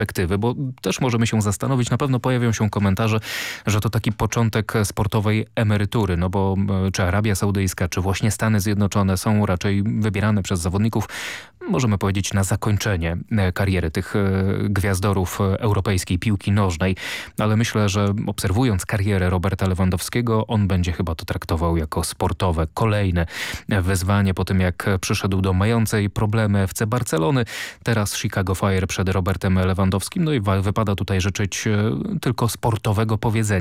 perspektywy, bo też możemy się zastanowić, na pewno pojawią się komentarze, że to taki początek sportowej emerytury, no bo czy Arabia Saudyjska, czy właśnie Stany Zjednoczone są raczej wybierane przez zawodników, możemy powiedzieć, na zakończenie kariery tych gwiazdorów europejskiej piłki nożnej, ale myślę, że obserwując karierę Roberta Lewandowskiego, on będzie chyba to traktował jako sportowe, kolejne wyzwanie po tym, jak przyszedł do mającej problemy FC Barcelony, teraz Chicago Fire przed Robertem Lewandowskim, no i wypada tutaj życzyć tylko sportowego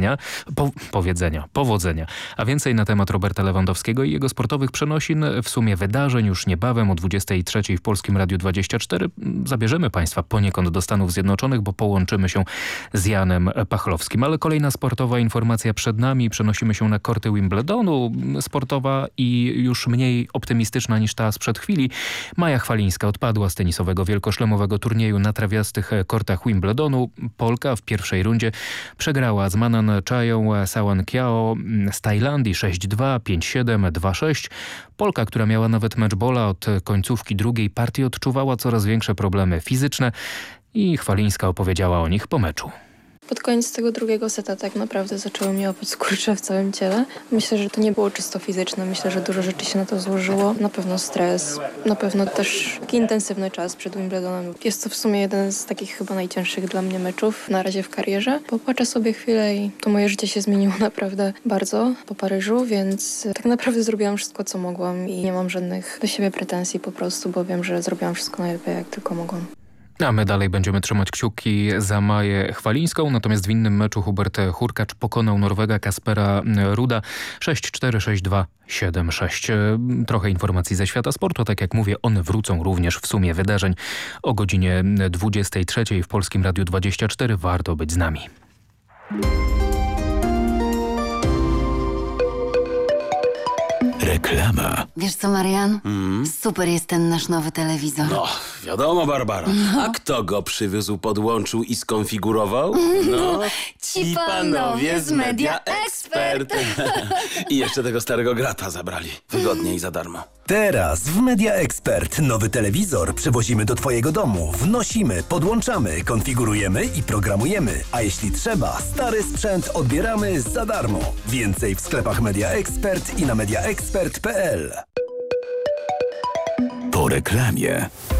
powodzenia. A więcej na temat Roberta Lewandowskiego i jego sportowych przenosin, w sumie wydarzeń już niebawem o 23 w Polskim Radiu 24 zabierzemy Państwa poniekąd do Stanów Zjednoczonych, bo połączymy się z Janem Pachlowskim. Ale kolejna sportowa informacja przed nami. Przenosimy się na korty Wimbledonu. Sportowa i już mniej optymistyczna niż ta sprzed chwili. Maja Chwalińska odpadła z tenisowego wielkoszlemowego turnieju na trawiastych kortach Wimbledonu. Polka w pierwszej rundzie przegrała z Manan Chają Sawan Kiao z Tajlandii 6-2, 5-7, 2-6. Polka, która miała nawet matchballa od końcówki drugiej partii, odczuwała coraz większe problemy fizyczne i Chwalińska opowiedziała o nich po meczu. Pod koniec tego drugiego seta tak naprawdę zaczęły mnie opać skurcze w całym ciele. Myślę, że to nie było czysto fizyczne. Myślę, że dużo rzeczy się na to złożyło. Na pewno stres, na pewno też taki intensywny czas przed Wimbledonem. Jest to w sumie jeden z takich chyba najcięższych dla mnie meczów na razie w karierze. Popatrzę sobie chwilę i to moje życie się zmieniło naprawdę bardzo po Paryżu, więc tak naprawdę zrobiłam wszystko, co mogłam i nie mam żadnych do siebie pretensji po prostu, bo wiem, że zrobiłam wszystko najlepiej, jak tylko mogłam. A my dalej będziemy trzymać kciuki za Maję Chwalińską, natomiast w innym meczu Hubert Hurkacz pokonał Norwega Kaspera Ruda 6-4, 6-2, 7-6. Trochę informacji ze świata sportu, tak jak mówię, one wrócą również w sumie wydarzeń o godzinie 23 w Polskim Radiu 24. Warto być z nami. Reklama. Wiesz co, Marian? Super jest ten nasz nowy telewizor. No, wiadomo, Barbara. A kto go przywiózł, podłączył i skonfigurował? No, ci panowie z Media Expert. I jeszcze tego starego grata zabrali. Wygodnie i za darmo. Teraz w Media Expert nowy telewizor przywozimy do Twojego domu. Wnosimy, podłączamy, konfigurujemy i programujemy. A jeśli trzeba, stary sprzęt odbieramy za darmo. Więcej w sklepach Media Expert i na mediaexpert.pl. Po reklamie.